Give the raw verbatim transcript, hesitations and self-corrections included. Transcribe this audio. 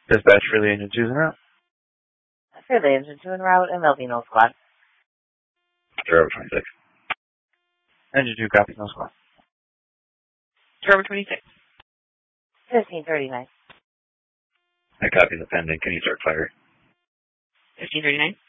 Dispatch for the engine two en route. For the engine two en route, and there'll be no squad. Zero twenty-six. Engine two copies, no squad. Trevor twenty-six. fifteen thirty-nine. I copy the pending. Can you start fire? fifteen thirty-nine.